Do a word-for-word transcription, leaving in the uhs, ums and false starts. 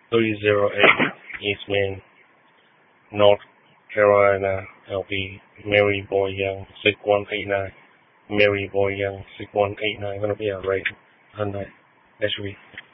three zero eight East Main, North Carolina, L P, Mary Boy Young, six one eight nine. Mary Boy Young, six one eight nine. Gonna be a rate Hyundai S U V.